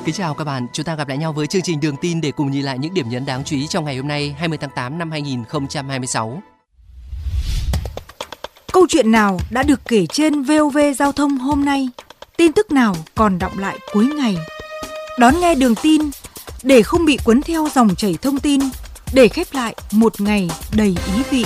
Kính chào các bạn, chúng ta gặp lại nhau với chương trình Đường tin để cùng nhìn lại những điểm nhấn đáng chú ý trong ngày hôm nay 20 tháng 8 năm 2026. Câu chuyện nào đã được kể trên VOV Giao thông hôm nay? Tin tức nào còn đọng lại cuối ngày? Đón nghe Đường tin để không bị cuốn theo dòng chảy thông tin, để khép lại một ngày đầy ý vị.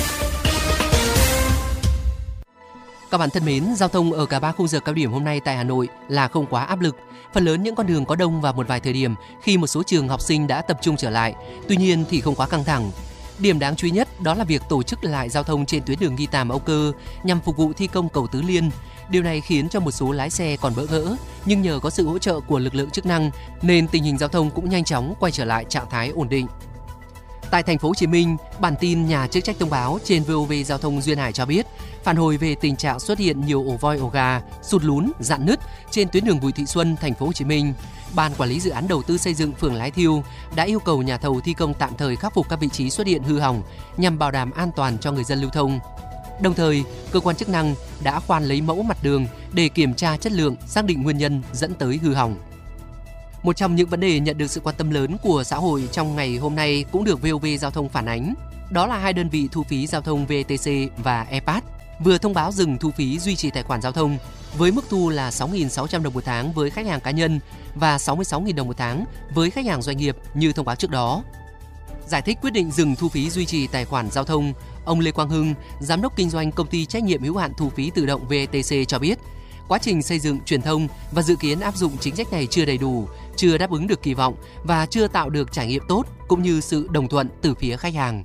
Các bạn thân mến, giao thông ở cả 3 khung giờ cao điểm hôm nay tại Hà Nội là không quá áp lực. Phần lớn những con đường có đông vào một vài thời điểm khi một số trường học sinh đã tập trung trở lại. Tuy nhiên thì không quá căng thẳng. Điểm đáng chú ý nhất đó là việc tổ chức lại giao thông trên tuyến đường Nghi Tàm - Âu Cơ nhằm phục vụ thi công cầu Tứ Liên. Điều này khiến cho một số lái xe còn bỡ ngỡ, nhưng nhờ có sự hỗ trợ của lực lượng chức năng nên tình hình giao thông cũng nhanh chóng quay trở lại trạng thái ổn định. Tại thành phố Hồ Chí Minh, bản tin nhà chức trách thông báo trên VOV Giao thông Duyên Hải cho biết, phản hồi về tình trạng xuất hiện nhiều ổ voi ổ gà, sụt lún, rạn nứt trên tuyến đường Bùi Thị Xuân, thành phố Hồ Chí Minh. Ban quản lý dự án đầu tư xây dựng phường Lái Thiêu đã yêu cầu nhà thầu thi công tạm thời khắc phục các vị trí xuất hiện hư hỏng nhằm bảo đảm an toàn cho người dân lưu thông. Đồng thời, cơ quan chức năng đã khoan lấy mẫu mặt đường để kiểm tra chất lượng, xác định nguyên nhân dẫn tới hư hỏng. Một trong những vấn đề nhận được sự quan tâm lớn của xã hội trong ngày hôm nay cũng được VOV Giao thông phản ánh. Đó là hai đơn vị thu phí giao thông VTC và EPAS vừa thông báo dừng thu phí duy trì tài khoản giao thông với mức thu là 6.600 đồng một tháng với khách hàng cá nhân và 66.000 đồng một tháng với khách hàng doanh nghiệp như thông báo trước đó. Giải thích quyết định dừng thu phí duy trì tài khoản giao thông, ông Lê Quang Hưng, giám đốc kinh doanh công ty trách nhiệm hữu hạn thu phí tự động VTC cho biết, quá trình xây dựng, truyền thông và dự kiến áp dụng chính sách này chưa đầy đủ, chưa đáp ứng được kỳ vọng và chưa tạo được trải nghiệm tốt cũng như sự đồng thuận từ phía khách hàng.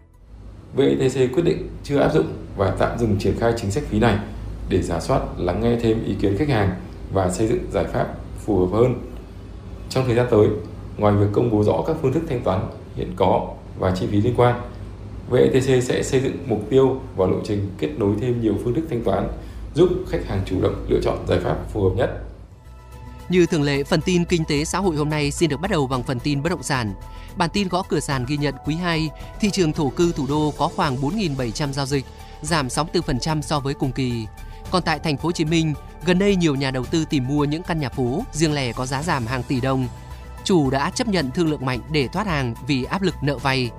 VTC quyết định chưa áp dụng và tạm dừng triển khai chính sách phí này để rà soát, lắng nghe thêm ý kiến khách hàng và xây dựng giải pháp phù hợp hơn. Trong thời gian tới, ngoài việc công bố rõ các phương thức thanh toán hiện có và chi phí liên quan, VTC sẽ xây dựng mục tiêu và lộ trình kết nối thêm nhiều phương thức thanh toán, giúp khách hàng chủ động lựa chọn giải pháp phù hợp nhất. Như thường lệ, phần tin kinh tế xã hội hôm nay xin được bắt đầu bằng phần tin bất động sản. Bản tin gõ cửa sàn ghi nhận quý 2, thị trường thổ cư thủ đô có khoảng 4.700 giao dịch, giảm 64% so với cùng kỳ. Còn tại thành phố Hồ Chí Minh, gần đây nhiều nhà đầu tư tìm mua những căn nhà phố riêng lẻ có giá giảm hàng tỷ đồng. Chủ đã chấp nhận thương lượng mạnh để thoát hàng vì áp lực nợ vay.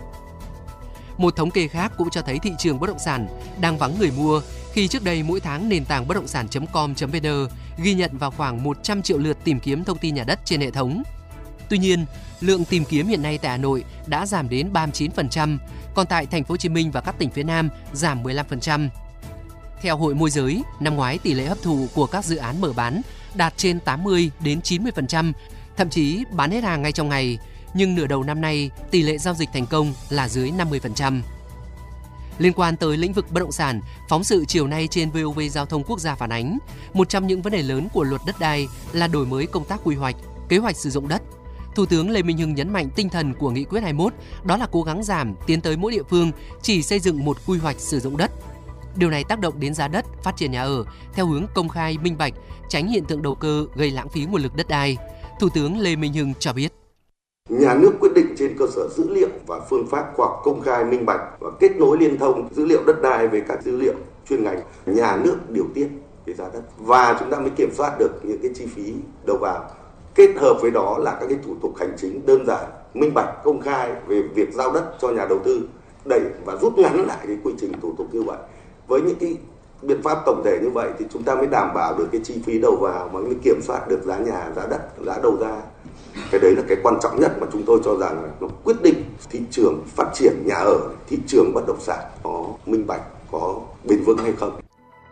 Một thống kê khác cũng cho thấy thị trường bất động sản đang vắng người mua khi trước đây mỗi tháng nền tảng bất động sản.com.vn ghi nhận vào khoảng 100 triệu lượt tìm kiếm thông tin nhà đất trên hệ thống. Tuy nhiên, lượng tìm kiếm hiện nay tại Hà Nội đã giảm đến 39%, còn tại thành phố Hồ Chí Minh và các tỉnh phía Nam giảm 15%. Theo Hội Môi giới, năm ngoái tỷ lệ hấp thụ của các dự án mở bán đạt trên 80 đến 90%, thậm chí bán hết hàng ngay trong ngày, nhưng nửa đầu năm nay tỷ lệ giao dịch thành công là dưới 50%. Liên quan tới lĩnh vực bất động sản, phóng sự chiều nay trên VOV Giao thông Quốc gia phản ánh, một trong những vấn đề lớn của luật đất đai là đổi mới công tác quy hoạch, kế hoạch sử dụng đất. Thủ tướng Lê Minh Hưng nhấn mạnh tinh thần của Nghị quyết 21 đó là cố gắng giảm, tiến tới mỗi địa phương chỉ xây dựng một quy hoạch sử dụng đất. Điều này tác động đến giá đất, phát triển nhà ở theo hướng công khai, minh bạch, tránh hiện tượng đầu cơ gây lãng phí nguồn lực đất đai. Thủ tướng Lê Minh Hưng cho biết. Nhà nước quyết định trên cơ sở dữ liệu và phương pháp khoa học công khai, minh bạch và kết nối liên thông dữ liệu đất đai với các dữ liệu chuyên ngành. Nhà nước điều tiết cái giá đất và chúng ta mới kiểm soát được những cái chi phí đầu vào. Kết hợp với đó là các cái thủ tục hành chính đơn giản, minh bạch, công khai về việc giao đất cho nhà đầu tư, đẩy và rút ngắn lại cái quy trình thủ tục như vậy. Với những cái biện pháp tổng thể như vậy thì chúng ta mới đảm bảo được cái chi phí đầu vào mà mới kiểm soát được giá nhà, giá đất, giá đầu ra. Cái đấy là cái quan trọng nhất mà chúng tôi cho rằng là nó quyết định thị trường phát triển nhà ở, thị trường bất động sản có minh bạch, có bền vững hay không.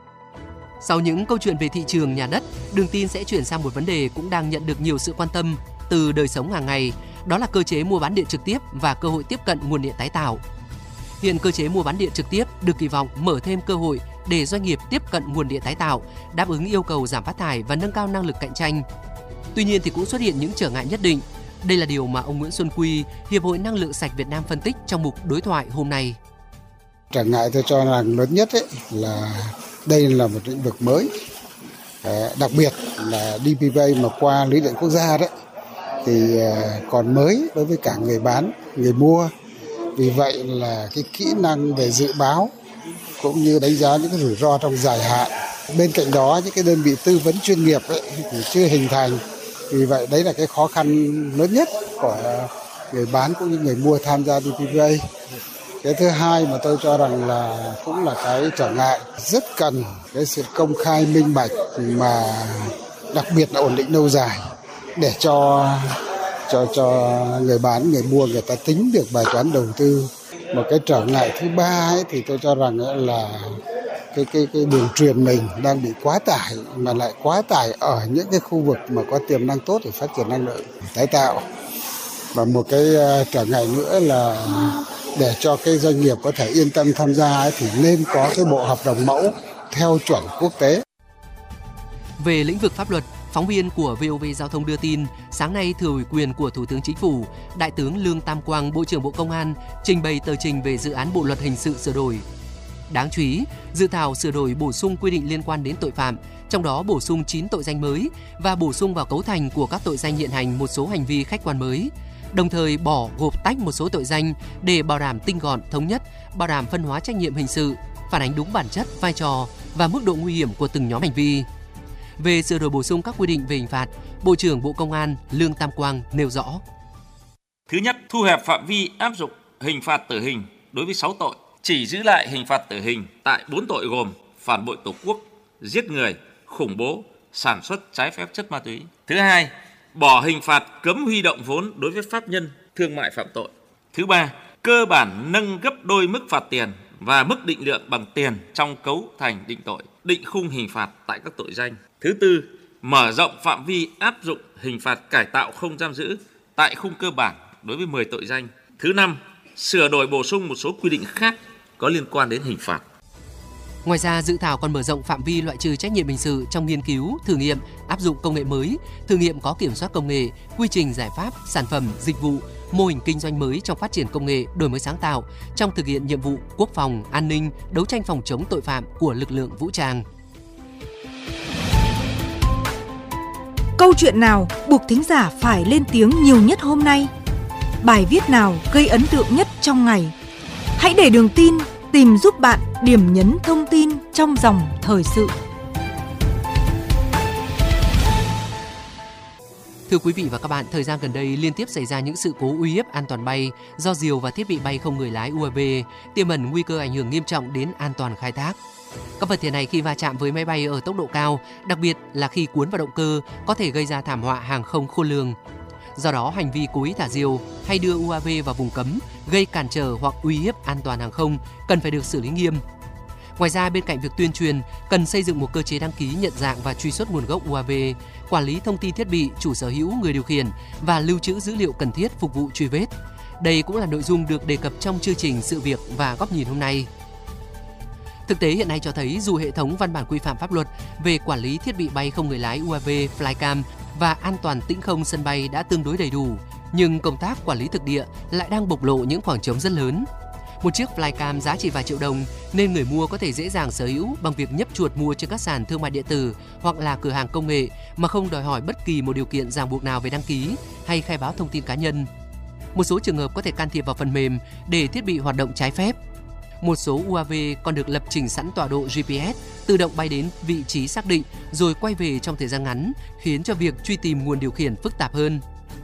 Sau những câu chuyện về thị trường nhà đất, Đường tin sẽ chuyển sang một vấn đề cũng đang nhận được nhiều sự quan tâm từ đời sống hàng ngày, đó là cơ chế mua bán điện trực tiếp và cơ hội tiếp cận nguồn điện tái tạo. Hiện cơ chế mua bán điện trực tiếp được kỳ vọng mở thêm cơ hội để doanh nghiệp tiếp cận nguồn điện tái tạo, đáp ứng yêu cầu giảm phát thải và nâng cao năng lực cạnh tranh. Tuy nhiên thì cũng xuất hiện những trở ngại nhất định. Đây là điều mà ông Nguyễn Xuân Quy, Hiệp hội Năng lượng sạch Việt Nam phân tích trong mục đối thoại hôm nay. Trở ngại tôi cho rằng lớn nhất là đây là một lĩnh vực mới, đặc biệt là DPP mà qua lưới điện quốc gia đấy thì còn mới đối với cả người bán, người mua. Vì vậy là cái kỹ năng về dự báo cũng như đánh giá những cái rủi ro trong dài hạn. Bên cạnh đó những cái đơn vị tư vấn chuyên nghiệp thì chưa hình thành Vì vậy đấy là cái khó khăn lớn nhất của người bán cũng như người mua tham gia DPPA. Cái thứ hai mà tôi cho rằng là cũng là cái trở ngại, rất cần cái sự công khai minh bạch mà đặc biệt là ổn định lâu dài để cho người bán, người mua người ta tính được bài toán đầu tư. Một cái trở ngại thứ ba ấy, thì tôi cho rằng là cái đường truyền mình đang bị quá tải, mà lại quá tải ở những cái khu vực mà có tiềm năng tốt để phát triển năng lượng tái tạo. Và một cái trở ngại nữa là để cho cái doanh nghiệp có thể yên tâm tham gia ấy, thì nên có cái bộ hợp đồng mẫu theo chuẩn quốc tế. Về lĩnh vực pháp luật, phóng viên của VOV Giao thông đưa tin, sáng nay thừa ủy quyền của Thủ tướng Chính phủ, Đại tướng Lương Tam Quang, Bộ trưởng Bộ Công an trình bày tờ trình về dự án Bộ luật hình sự sửa đổi. Đáng chú ý, dự thảo sửa đổi bổ sung quy định liên quan đến tội phạm, trong đó bổ sung 9 tội danh mới và bổ sung vào cấu thành của các tội danh hiện hành một số hành vi khách quan mới. Đồng thời bỏ gộp tách một số tội danh để bảo đảm tinh gọn, thống nhất, bảo đảm phân hóa trách nhiệm hình sự, phản ánh đúng bản chất, vai trò và mức độ nguy hiểm của từng nhóm hành vi. Về sửa đổi bổ sung các quy định về hình phạt, Bộ trưởng Bộ Công an Lương Tam Quang nêu rõ. Thứ nhất, thu hẹp phạm vi áp dụng hình phạt tử hình đối với 6 tội, chỉ giữ lại hình phạt tử hình tại 4 tội gồm phản bội Tổ quốc, giết người, khủng bố, sản xuất trái phép chất ma túy. Thứ hai, bỏ hình phạt cấm huy động vốn đối với pháp nhân thương mại phạm tội. Thứ ba, cơ bản nâng gấp đôi mức phạt tiền và mức định lượng bằng tiền trong cấu thành định tội, định khung hình phạt tại các tội danh. Thứ tư, mở rộng phạm vi áp dụng hình phạt cải tạo không giam giữ tại khung cơ bản đối với 10 tội danh. Thứ năm, sửa đổi bổ sung một số quy định khác có liên quan đến hình phạt. Ngoài ra, dự thảo còn mở rộng phạm vi loại trừ trách nhiệm hình sự trong nghiên cứu, thử nghiệm, áp dụng công nghệ mới, thử nghiệm có kiểm soát công nghệ, quy trình giải pháp, sản phẩm, dịch vụ, mô hình kinh doanh mới trong phát triển công nghệ, đổi mới sáng tạo, trong thực hiện nhiệm vụ quốc phòng, an ninh, đấu tranh phòng chống tội phạm của lực lượng vũ trang. Câu chuyện nào buộc thính giả phải lên tiếng nhiều nhất hôm nay? Bài viết nào gây ấn tượng nhất trong ngày? Hãy để Đường Tin tìm giúp bạn điểm nhấn thông tin trong dòng thời sự. Thưa quý vị và các bạn, thời gian gần đây liên tiếp xảy ra những sự cố uy hiếp an toàn bay do diều và thiết bị bay không người lái UAV, tiềm ẩn nguy cơ ảnh hưởng nghiêm trọng đến an toàn khai thác. Các vật thể này khi va chạm với máy bay ở tốc độ cao, đặc biệt là khi cuốn vào động cơ, có thể gây ra thảm họa hàng không khôn lường. Do đó, hành vi cố ý thả diều hay đưa UAV vào vùng cấm, gây cản trở hoặc uy hiếp an toàn hàng không cần phải được xử lý nghiêm. Ngoài ra, bên cạnh việc tuyên truyền, cần xây dựng một cơ chế đăng ký, nhận dạng và truy xuất nguồn gốc UAV, quản lý thông tin thiết bị, chủ sở hữu, người điều khiển và lưu trữ dữ liệu cần thiết phục vụ truy vết. Đây cũng là nội dung được đề cập trong chương trình Sự việc và Góc nhìn hôm nay. Thực tế hiện nay cho thấy dù hệ thống văn bản quy phạm pháp luật về quản lý thiết bị bay không người lái UAV, flycam và an toàn tĩnh không sân bay đã tương đối đầy đủ, nhưng công tác quản lý thực địa lại đang bộc lộ những khoảng trống rất lớn. Một chiếc flycam giá chỉ vài triệu đồng nên người mua có thể dễ dàng sở hữu bằng việc nhấp chuột mua trên các sàn thương mại điện tử hoặc là cửa hàng công nghệ mà không đòi hỏi bất kỳ một điều kiện ràng buộc nào về đăng ký hay khai báo thông tin cá nhân. Một số trường hợp có thể can thiệp vào phần mềm để thiết bị hoạt động trái phép. Một số UAV còn được lập trình sẵn tọa độ GPS, tự động bay đến vị trí xác định rồi quay về trong thời gian ngắn, khiến cho việc truy tìm nguồn điều khiển phức tạp hơn.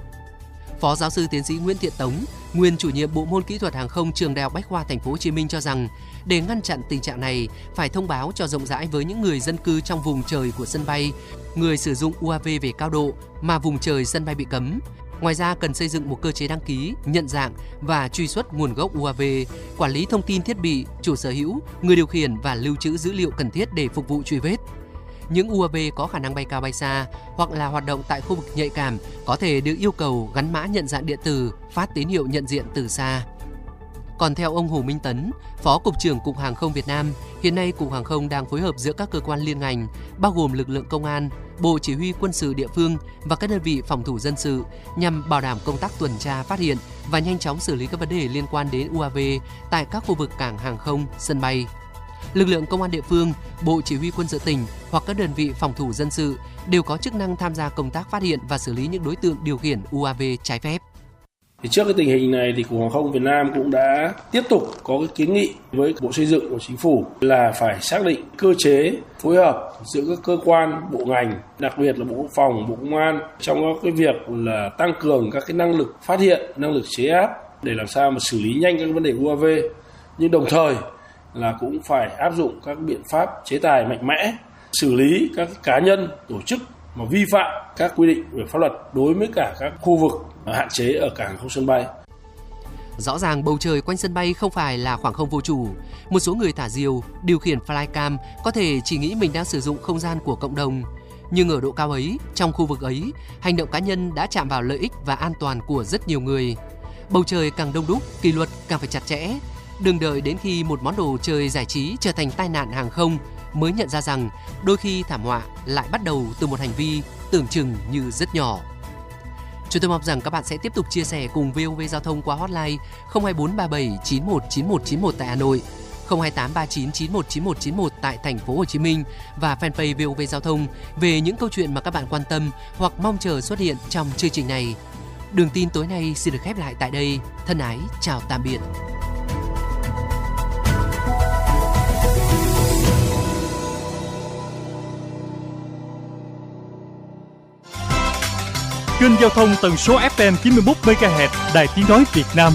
Phó giáo sư tiến sĩ Nguyễn Thiện Tống, nguyên chủ nhiệm bộ môn kỹ thuật hàng không trường Đại học Bách khoa Thành phố Hồ Chí Minh cho rằng, để ngăn chặn tình trạng này, phải thông báo cho rộng rãi với những người dân cư trong vùng trời của sân bay, người sử dụng UAV về cao độ mà vùng trời sân bay bị cấm. Ngoài ra, cần xây dựng một cơ chế đăng ký, nhận dạng và truy xuất nguồn gốc UAV, quản lý thông tin thiết bị, chủ sở hữu, người điều khiển và lưu trữ dữ liệu cần thiết để phục vụ truy vết. Những UAV có khả năng bay cao bay xa hoặc là hoạt động tại khu vực nhạy cảm có thể được yêu cầu gắn mã nhận dạng điện tử, phát tín hiệu nhận diện từ xa. Còn theo ông Hồ Minh Tấn, Phó Cục trưởng Cục Hàng không Việt Nam, hiện nay Cục Hàng không đang phối hợp giữa các cơ quan liên ngành, bao gồm lực lượng công an, Bộ Chỉ huy Quân sự địa phương và các đơn vị phòng thủ dân sự nhằm bảo đảm công tác tuần tra, phát hiện và nhanh chóng xử lý các vấn đề liên quan đến UAV tại các khu vực cảng hàng không, sân bay. Lực lượng công an địa phương, Bộ Chỉ huy Quân sự tỉnh hoặc các đơn vị phòng thủ dân sự đều có chức năng tham gia công tác phát hiện và xử lý những đối tượng điều khiển UAV trái phép. Thì trước cái tình hình này thì Cục Hàng không Việt Nam cũng đã tiếp tục có cái kiến nghị với Bộ Xây dựng của Chính phủ là phải xác định cơ chế phối hợp giữa các cơ quan, bộ ngành, đặc biệt là Bộ Quốc phòng, Bộ Công an trong cái việc là tăng cường các cái năng lực phát hiện, năng lực chế áp để làm sao mà xử lý nhanh các vấn đề UAV, nhưng đồng thời là cũng phải áp dụng các biện pháp chế tài mạnh mẽ, xử lý các cá nhân, tổ chức mà vi phạm các quy định về pháp luật đối với cả các khu vực hạn chế ở cảng hàng không sân bay. Rõ ràng bầu trời quanh sân bay không phải là khoảng không vô chủ. Một số người thả diều, điều khiển flycam có thể chỉ nghĩ mình đang sử dụng không gian của cộng đồng. Nhưng ở độ cao ấy, trong khu vực ấy, hành động cá nhân đã chạm vào lợi ích và an toàn của rất nhiều người. Bầu trời càng đông đúc, kỷ luật càng phải chặt chẽ. Đừng đợi đến khi một món đồ chơi giải trí trở thành tai nạn hàng không mới nhận ra rằng đôi khi thảm họa lại bắt đầu từ một hành vi tưởng chừng như rất nhỏ. Chúng tôi mong rằng các bạn sẽ tiếp tục chia sẻ cùng VOV Giao thông qua hotline 02437 919191 tại Hà Nội, 02839 919191 tại thành phố Hồ Chí Minh và fanpage VOV Giao thông về những câu chuyện mà các bạn quan tâm hoặc mong chờ xuất hiện trong chương trình này. Đường tin tối nay xin được khép lại tại đây. Thân ái, chào tạm biệt. Kênh giao thông tần số FM 91 MHz Đài Tiếng nói Việt Nam